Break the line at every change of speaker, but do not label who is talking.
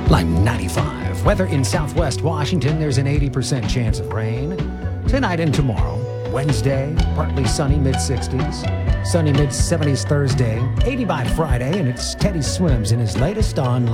Lime 95. Weather in southwest Washington, there's an 80% chance of rain. Tonight and tomorrow. Wednesday, partly sunny, mid-60s. Sunny, mid-70s Thursday. 80 by Friday, and it's Teddy Swims in his latest on